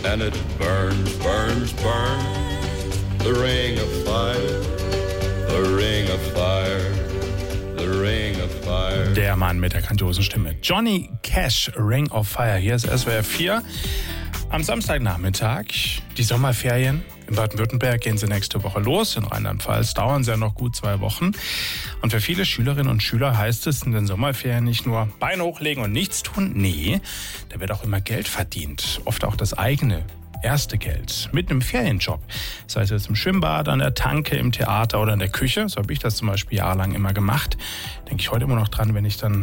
and it burns, burns, burns. The ring of fire, the ring of fire, the ring of fire. Der Mann mit der grandiosen Stimme. Johnny Cash, Ring of Fire. Hier ist SWR 4. Am Samstagnachmittag, die Sommerferien. In Baden-Württemberg gehen sie nächste Woche los. In Rheinland-Pfalz dauern sie ja noch gut 2 Wochen. Und für viele Schülerinnen und Schüler heißt es in den Sommerferien nicht nur Beine hochlegen und nichts tun. Nee, da wird auch immer Geld verdient. Oft auch das eigene erste Geld. Mit einem Ferienjob. Sei es jetzt im Schwimmbad, an der Tanke, im Theater oder in der Küche. So habe ich das zum Beispiel jahrelang immer gemacht. Denke ich heute immer noch dran, wenn ich dann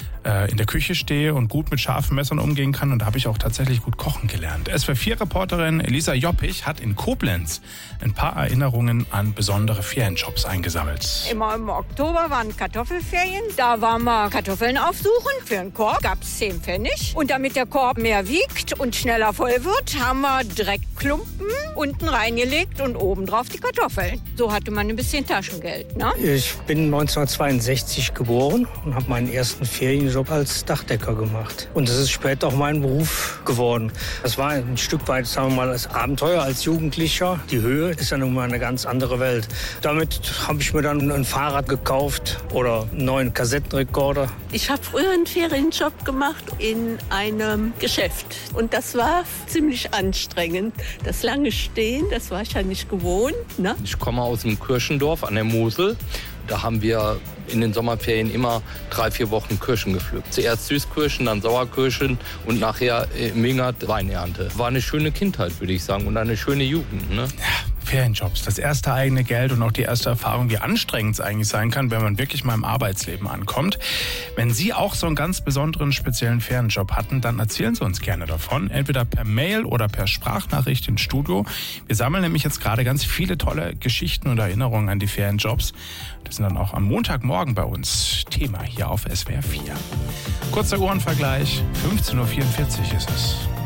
in der Küche stehe und gut mit scharfen Messern umgehen kann. Und da habe ich auch tatsächlich gut kochen gelernt. SWR4-Reporterin Elisa Joppich hat in Koblenz ein paar Erinnerungen an besondere Ferienjobs eingesammelt. Immer im Oktober waren Kartoffelferien. Da waren wir Kartoffeln aufsuchen. Für einen Korb gab es 10 Pfennig. Und damit der Korb mehr wiegt und schneller voll wird, haben wir Dreckklumpen unten reingelegt und oben drauf die Kartoffeln. So hatte man ein bisschen Taschengeld, ne? Ich bin 1962 geboren und habe meinen ersten Ferienjob als Dachdecker gemacht. Und das ist später auch mein Beruf geworden. Das war ein Stück weit, sagen wir mal, als Abenteuer, als Jugendlicher. Die Höhe ist ja nun mal eine ganz andere Welt. Damit habe ich mir dann ein Fahrrad gekauft oder einen neuen Kassettenrekorder. Ich habe früher einen Ferienjob gemacht in einem Geschäft. Und das war ziemlich anstrengend. Das lange Stehen, das war ich ja nicht gewohnt, ne? Ich komme aus dem Kirchendorf an der Mosel. Da haben wir in den Sommerferien immer 3-4 Wochen Kirschen gepflückt. Zuerst Süßkirschen, dann Sauerkirschen und nachher im Mingert Weinernte. War eine schöne Kindheit, würde ich sagen, und eine schöne Jugend, ne? Ferienjobs, das erste eigene Geld und auch die erste Erfahrung, wie anstrengend es eigentlich sein kann, wenn man wirklich mal im Arbeitsleben ankommt. Wenn Sie auch so einen ganz besonderen, speziellen Ferienjob hatten, dann erzählen Sie uns gerne davon. Entweder per Mail oder per Sprachnachricht ins Studio. Wir sammeln nämlich jetzt gerade ganz viele tolle Geschichten und Erinnerungen an die Ferienjobs. Das sind dann auch am Montagmorgen bei uns Thema hier auf SWR 4. Kurzer Uhrenvergleich, 15.44 Uhr ist es.